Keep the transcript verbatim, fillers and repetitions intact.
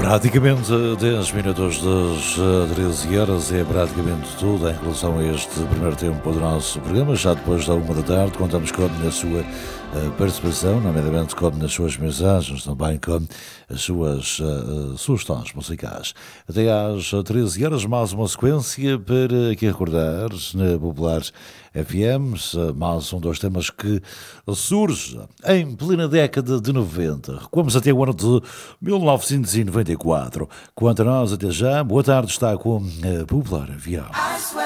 Praticamente dez minutos das eh, treze horas é praticamente tudo em relação a este primeiro tempo do nosso programa. Já depois da uma da tarde, contamos com a sua eh, participação, nomeadamente com as suas mensagens, também com as suas uh, sugestões musicais. Até às treze horas, mais uma sequência para aqui recordar na Popular F M, mais um dos temas que surge em plena década de noventa. Recuamos até o ano de mil novecentos e noventa e quatro. Quanto a nós, até já, boa tarde, está com a Popular F M.